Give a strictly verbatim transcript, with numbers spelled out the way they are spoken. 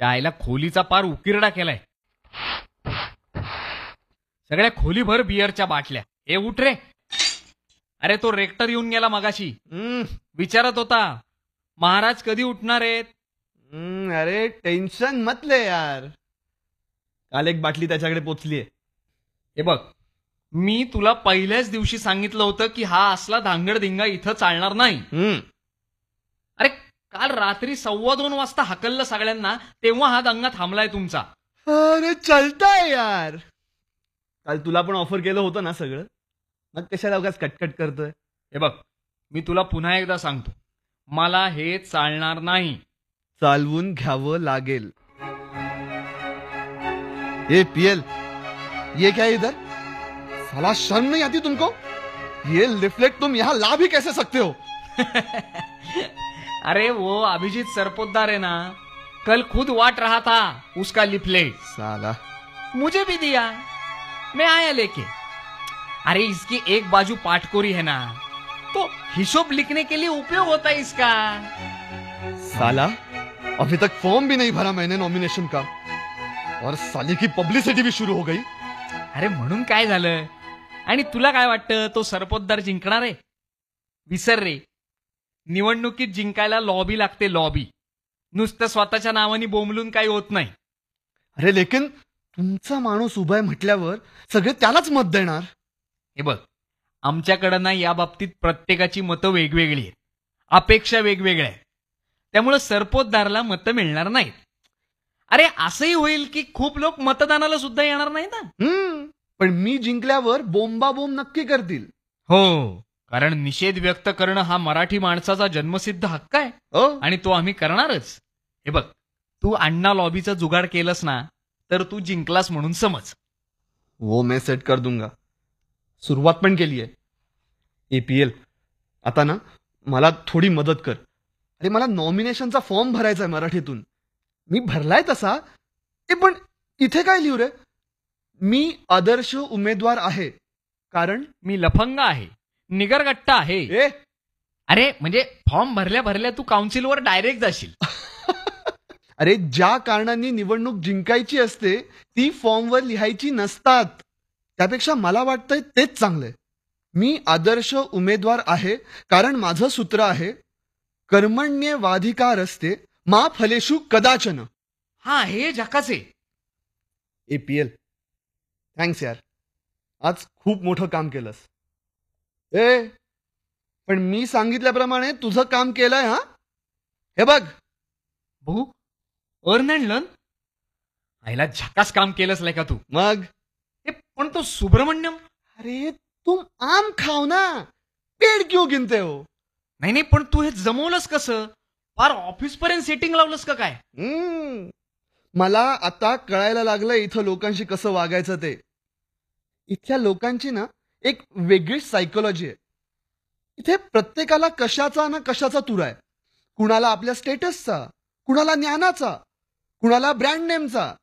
त्या आईला खोलीचा पार उकिरडा केलाय. सगळ्या खोलीभर बियरच्या बाटल्या. ए उठ रे. अरे तो रेक्टर येऊन गेला मगाशी. विचारत होता महाराज कधी उठणार आहेत. अरे टेन्शन मत ले यार. काल एक बाटली त्याच्याकडे पोचलीये. हे बघ मी तुला पहिल्याच दिवशी सांगितलं होतं की हा असला धांगडधिंगा इथं चालणार नाही. अरे काल रात्री सव्वा दोन वाजता हकललं सगळ्यांना, तेव्हा हा दंगा थांबलाय तुमचा. अरे चलताय यार. काल तुला पण ऑफर केलं होतं ना सगळं, मग कशाला उगाच कटकट करतोय. हे बघ मी तुला पुन्हा एकदा सांगतो, मला हे चालणार नाही. चालवून घ्यावं लागेल. ये पीएल, ये क्या इधर? साला शर्म नहीं आती तुमको? ये लिफलेट तुम यहाँ ला भी कैसे सकते हो? अरे वो अभिजीत सरपोतदार है ना, कल खुद वाट रहा था उसका लिफलेट. साला मुझे भी दिया, मैं आया लेके. अरे इसकी एक बाजू पाटकोरी है ना, तो हिसाब लिखने के लिए उपयोग होता है इसका. साला अभी तक फॉर्म भी नहीं भरा मैंने नॉमिनेशन का, और साली की पब्लिसिटी भी शुरू हो गई. अरे म्हणून काय झालं? आणि तुला काय वाटतं तो सरपोतदार जिंकणार आहे? विसर रे. निवडणुकीत जिंकायला लॉबी लागते, लॉबी. नुसतं स्वतःच्या नावाने बोंबलून काही होत नाही. अरे लेकिन तुमचा माणूस उभा आहे म्हटल्यावर सगळे त्यालाच मत देणार. हे बघ आमच्याकडं ना या बाबतीत प्रत्येकाची मतं वेगवेगळी आहेत, अपेक्षा वेगवेगळ्या आहेत. त्यामुळे सरपोतदारला मतं मिळणार नाहीत. अरे असंही होईल की खूप लोक मतदानाला सुद्धा येणार नाही ना. पण मी जिंकल्यावर बोंबाबोंब नक्की करतील. हो, कारण निषेध व्यक्त करणं हा मराठी माणसाचा जन्मसिद्ध हक्क आहे. आणि तो आम्ही करणारच. हे बघ तू अण्णा लॉबीचा जुगाड केलंस ना, तर तू जिंकलास म्हणून समज. वो मैं सेट कर दूंगा. सुरुवात पण केली आहे. एपीएल आता ना मला थोडी मदत कर. अरे मला नॉमिनेशनचा फॉर्म भरायचा आहे मराठीतून. मी भरलाय तसा. ए पण इथे काय लिहू रे? मी आदर्श उमेदवार आहे कारण मी लफंग आहे, निगरगट्टा आहे. ए अरे म्हणजे फॉर्म भरल्या भरल्या तू काउन्सिलवर डायरेक्ट जाशील. अरे ज्या कारणांनी निवडणूक जिंकायची असते ती फॉर्मवर लिहायची नसतात. त्यापेक्षा मला वाटतंय तेच चांगलंय. मी आदर्श उमेदवार आहे कारण माझं सूत्र आहे कर्मण्येवाधिकारस्ते मा फलेषु कदाचन. हा हे झकास आहे. एपीएल थँक्स यार, आज खूप मोठं काम केलंस. ए पण मी सांगितल्याप्रमाणे तुझं काम केलंय. हा हे बघ भाऊ, अर्न अँड लर्न. आईला झकास काम केलंस लाय का तू. मग पण तो सुब्रमण्यम. अरे तुम आम खाओ ना, पेड़ क्यों गिनते हो? नाही नाही पण तू हे जमवलंस कसं? फार ऑफिस पर्यंत सेटिंग लावलंस का काय? मला आता कळायला लागलं इथं लोकांशी कसं वागायचं ते. इथल्या लोकांची ना एक वेगळीच सायकोलॉजी आहे. इथे प्रत्येकाला कशाचा ना कशाचा तुरा आहे. कुणाला आपल्या स्टेटसचा, कुणाला ज्ञानाचा, कुणाला ब्रँड नेमचा.